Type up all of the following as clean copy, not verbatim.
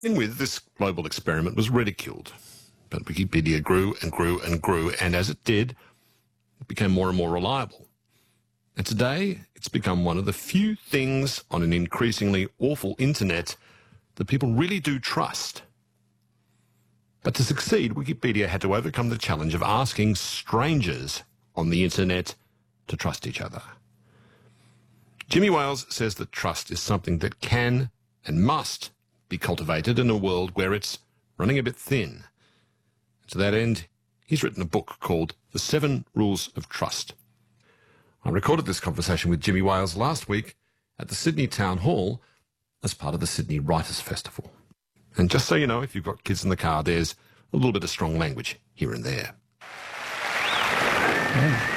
In with this global experiment was ridiculed, but Wikipedia grew and grew and grew, and as it did, it became more and more reliable. And today, it's become one of the few things on an increasingly awful internet that people really do trust. But to succeed, Wikipedia had to overcome the challenge of asking strangers on the internet to trust each other. Jimmy Wales says that trust is something that can and must be cultivated in a world where it's running a bit thin. To that end, he's written a book called The 7 Rules of Trust. I recorded this conversation with Jimmy Wales last week at the Sydney Town Hall as part of the Sydney Writers' Festival. And just so you know, if you've got kids in the car, there's a little bit of strong language here and there. Yeah.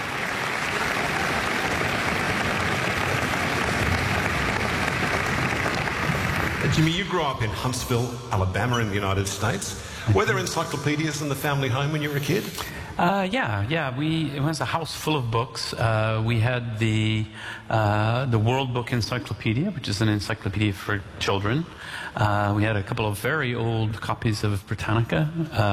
Jimmy, you grew up in Huntsville, Alabama in the United States. Were there encyclopedias in the family home when you were a kid? It was a house full of books. We had the World Book Encyclopedia, which is an encyclopedia for children. We had a couple of very old copies of Britannica,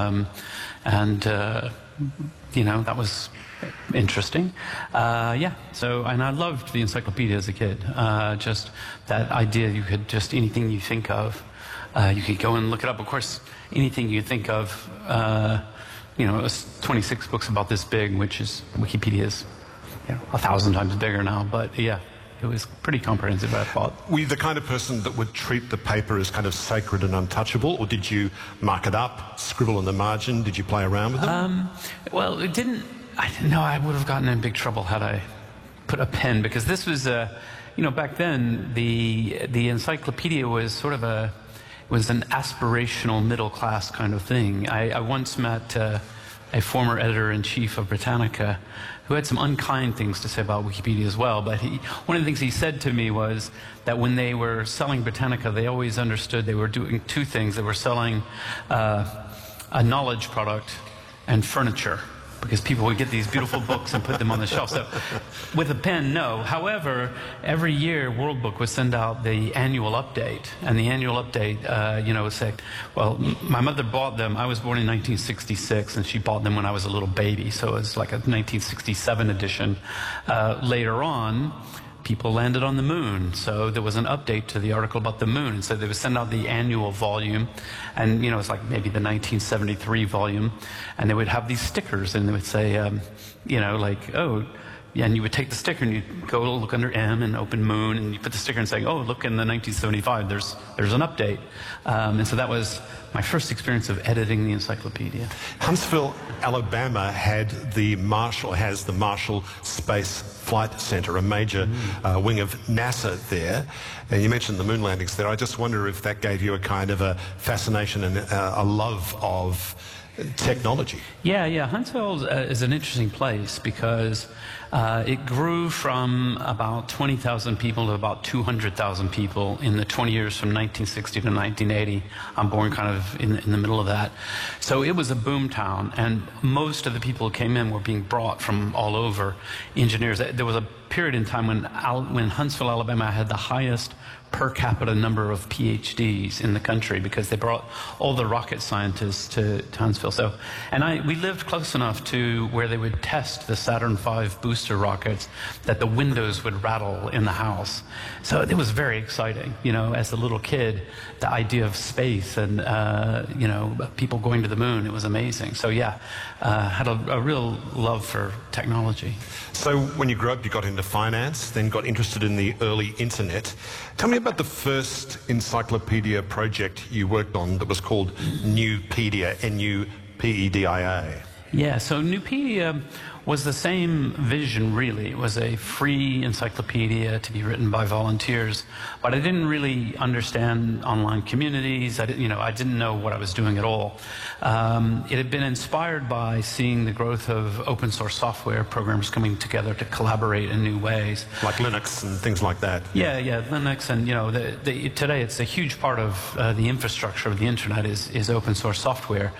that was interesting. And I loved the encyclopedia as a kid. Just that idea you could just, anything you think of, you could go and look it up. Of course, anything you think of, it was 26 books about this big, which is, Wikipedia is 1,000 times bigger now. But yeah, it was pretty comprehensive, I thought. Were you the kind of person that would treat the paper as kind of sacred and untouchable, or did you mark it up, scribble on the margin? Did you play around with them? Well, it didn't. I didn't know. I would have gotten in big trouble had I put a pen, because this was back then the encyclopedia was sort of an aspirational middle class kind of thing. I once met a former editor-in-chief of Britannica who had some unkind things to say about Wikipedia as well, but one of the things he said to me was that when they were selling Britannica, they always understood they were doing two things. They were selling a knowledge product and furniture, because people would get these beautiful books and put them on the shelf. So with a pen, no. However, every year World Book would send out the annual update, and the annual update, would say, well, my mother bought them. I was born in 1966, and she bought them when I was a little baby, so it was like a 1967 edition. Later on, people landed on the moon, so there was an update to the article about the moon, and so they would send out the annual volume, and it's like maybe the 1973 volume, and they would have these stickers, and they would say, and you would take the sticker and you'd go look under M and open Moon, and you put the sticker and say, oh, look, in the 1975 there's an update, and so that was my first experience of editing the encyclopedia. Huntsville, Alabama has the Marshall Space Flight Center, a major wing of NASA there. And you mentioned the moon landings there. I just wonder if that gave you a kind of a fascination and a love of technology. Yeah. Huntsville is an interesting place because it grew from about 20,000 people to about 200,000 people in the 20 years from 1960 to 1980. I'm born kind of in the middle of that. So it was a boom town, and most of the people who came in were being brought from all over, engineers. There was a period in time when Huntsville, Alabama had the highest per capita number of PhDs in the country, because they brought all the rocket scientists to Huntsville. So, we lived close enough to where they would test the Saturn V booster rockets that the windows would rattle in the house. So it was very exciting, as a little kid, the idea of space and, people going to the moon, it was amazing. So had a real love for technology. So when you grew up, you got into finance, then got interested in the early internet. Tell me about the first encyclopedia project you worked on that was called Nupedia, N-U-P-E-D-I-A. Yeah, so Nupedia was the same vision, really. It was a free encyclopedia to be written by volunteers, but I didn't really understand online communities. I didn't know what I was doing at all. It had been inspired by seeing the growth of open source software programs coming together to collaborate in new ways. Like Linux and things like that. Yeah, Linux, and today it's a huge part of the infrastructure of the internet is open source software.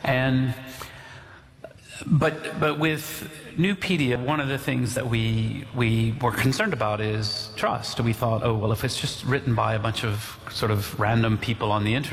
But with Nupedia, one of the things that we were concerned about is trust. We thought, oh, well, if it's just written by a bunch of sort of random people on the internet,